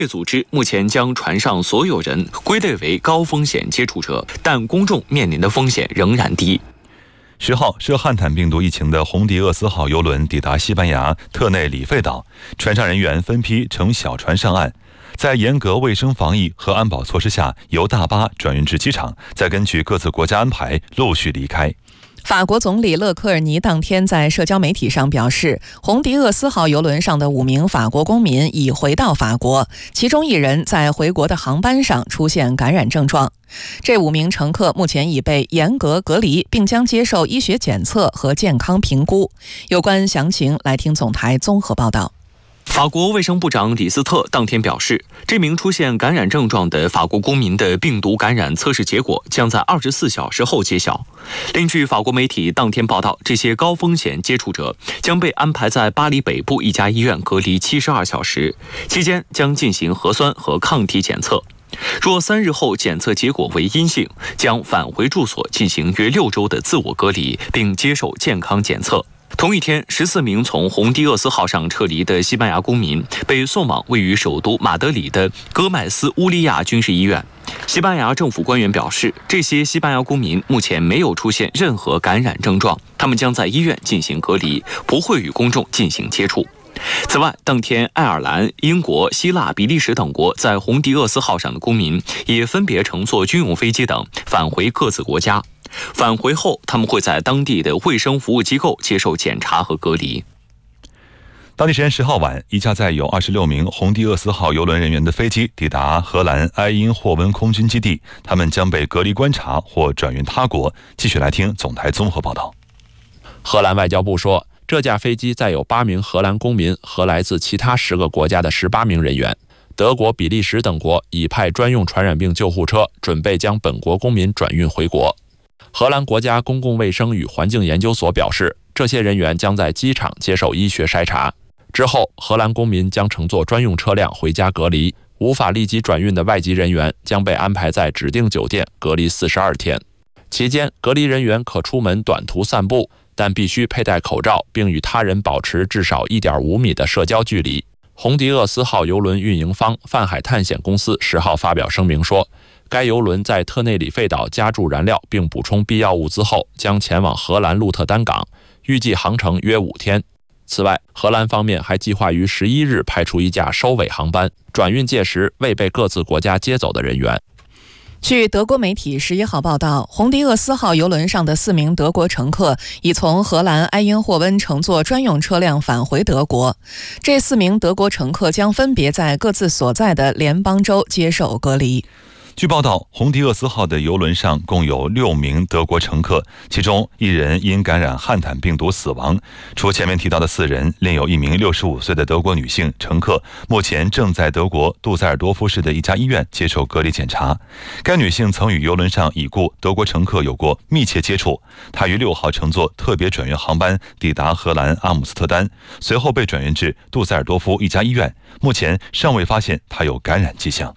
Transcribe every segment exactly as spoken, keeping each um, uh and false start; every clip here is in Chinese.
组织目前将船上所有人归类为高风险接触者，但公众面临的风险仍然低。 十号，涉汉坦病毒疫情的红迪厄斯号邮轮抵达西班牙特内里费岛，船上人员分批乘小船上岸，在严格卫生防疫和安保措施下，由大巴转运至机场，再根据各自国家安排陆续离开。 法国总理勒科尔尼当天在社交媒体上表示，红迪厄斯号邮轮上的五名法国公民已回到法国，其中一人在回国的航班上出现感染症状。这五名乘客目前已被严格隔离，并将接受医学检测和健康评估。有关详情，来听总台综合报道。 法国卫生部长李斯特当天表示，这名出现感染症状的法国公民的病毒感染测试结果将在二十四小时后揭晓。另据法国媒体当天报道，这些高风险接触者将被安排在巴黎北部一家医院隔离七十二小时，期间将进行核酸和抗体检测。若三日后检测结果为阴性，将返回住所进行约六周的自我隔离，并接受健康检测。同一天，十四名从红迪厄斯号上撤离的西班牙公民被送往位于首都马德里的戈麦斯乌利亚军事医院。西班牙政府官员表示，这些西班牙公民目前没有出现任何感染症状，他们将在医院进行隔离，不会与公众进行接触。此外，当天爱尔兰、英国、希腊、比利时等国在红迪厄斯号上的公民也分别乘坐军用飞机等返回各自国家。返回后，他们会在当地的卫生服务机构接受检查和隔离。 当地时间十号晚，一架载有二十六名红迪厄斯号邮轮人员的飞机抵达荷兰埃因霍温空军基地，他们将被隔离观察或转运他国。继续来听总台综合报道。 荷兰外交部说，这架飞机载有八名荷兰公民和来自其他十个国家的十八名人员。德国、比利时等国已派专用传染病救护车，准备将本国公民转运回国。荷兰国家公共卫生与环境研究所表示，这些人员将在机场接受医学筛查，之后荷兰公民将乘坐专用车辆回家隔离，无法立即转运的外籍人员将被安排在指定酒店隔离四十二天。期间，隔离人员可出门短途散步，但必须佩戴口罩，并与他人保持至少 一点五米的社交距离。红迪厄斯号邮轮运营方泛海探险公司十号发表声明说，该邮轮在特内里费岛加注燃料并补充必要物资后，将前往荷兰鹿特丹港，预计航程约五天。此外，荷兰方面还计划于十一日派出一架收尾航班，转运届时未被各自国家接走的人员。 据德国媒体十一号报道，红迪厄斯号邮轮上的四名德国乘客已从荷兰埃因霍温乘坐专用车辆返回德国。这四名德国乘客将分别在各自所在的联邦州接受隔离。 据报道，红迪厄斯号的邮轮上共有六名德国乘客，其中一人因感染汉坦病毒死亡。除前面提到的四人，另有一名六十五岁的德国女性乘客，目前正在德国杜塞尔多夫市的一家医院接受隔离检查。该女性曾与邮轮上已故德国乘客有过密切接触，她于六号乘坐特别转运航班抵达荷兰阿姆斯特丹，随后被转运至杜塞尔多夫一家医院，目前尚未发现她有感染迹象。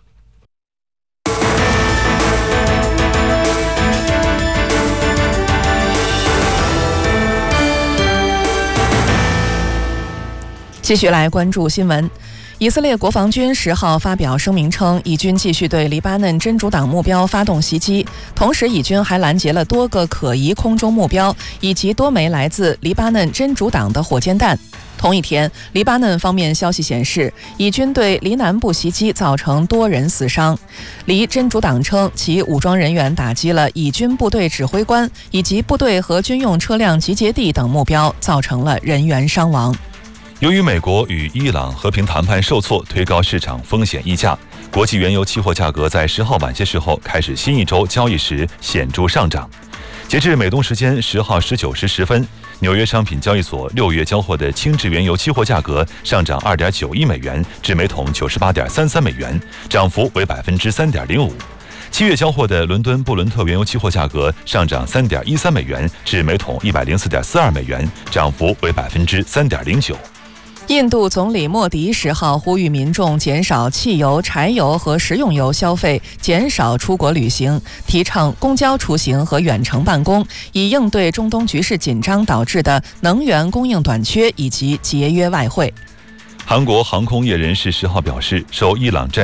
继续来关注新闻。以色列国防军十号发表声明称，以军继续对黎巴嫩真主党目标发动袭击，同时以军还拦截了多个可疑空中目标以及多枚来自黎巴嫩真主党的火箭弹。同一天，黎巴嫩方面消息显示，以军对黎南部袭击造成多人死伤。黎真主党称，其武装人员打击了以军部队指挥官以及部队和军用车辆集结地等目标，造成了人员伤亡。 由于美国与伊朗和平谈判受挫，推高市场风险溢价，国际原油期货价格在十号晚些时候开始新一周交易时显著上涨。截至美东时间十号十九时十分，纽约商品交易所六月交货的轻质原油期货价格上涨 二点九一美元至每桶 九十八点三三美元，涨幅为 百分之三点零五。七月交货的伦敦布伦特原油期货价格上涨 三点一三美元至每桶 一百零四点四二美元，涨幅为 百分之三点零九。 印度总理莫迪十号呼吁民众减少汽油、柴油和食用油消费，减少出国旅行，提倡公交出行和远程办公，以应对中东局势紧张导致的能源供应短缺以及节约外汇。 韩国航空业人士十号表示，受伊朗战